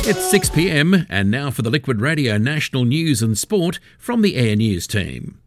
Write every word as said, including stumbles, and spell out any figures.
It's six p m and now for the Liquid Radio National News and Sport from the Air News team.